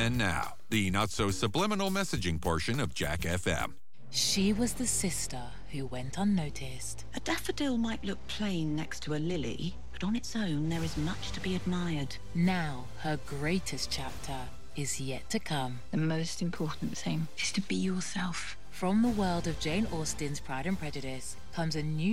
And now, the not-so-subliminal messaging portion of Jack FM. She was the sister who went unnoticed. A daffodil might look plain next to a lily, but on its own there is much to be admired. Now, her greatest chapter is yet to come. The most important thing is to be yourself. From the world of Jane Austen's Pride and Prejudice comes a new